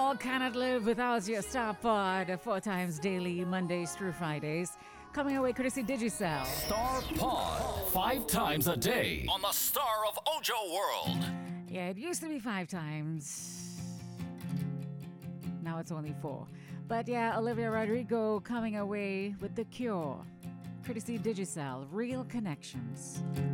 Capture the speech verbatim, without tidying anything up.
all cannot live without your Star Pod, four times daily, Mondays through Fridays. Coming away, courtesy Digicel. Star Pod, five times a day on the Star of Ojo World. Yeah, it used to be five times. Now it's only four. But yeah, Olivia Rodrigo coming away with The Cure. Courtesy Digicel, Real Connections.